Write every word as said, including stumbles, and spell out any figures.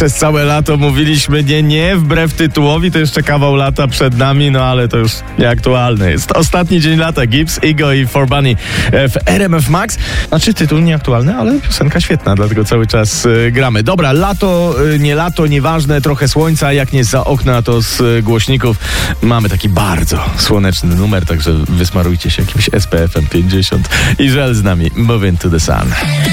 Przez całe lato mówiliśmy nie, nie, wbrew tytułowi, to jeszcze kawał lata przed nami, no ale to już nieaktualne jest. Ostatni dzień lata, Gibbs, Ego i For Bunny w R M F Max. Znaczy tytuł nieaktualny, ale piosenka świetna, dlatego cały czas y, gramy. Dobra, lato, y, nie lato, nieważne, trochę słońca, jak nie za okna, to z y, głośników. Mamy taki bardzo słoneczny numer, także wysmarujcie się jakimś S P F em pięćdziesiąt i żel z nami. Move into the sun.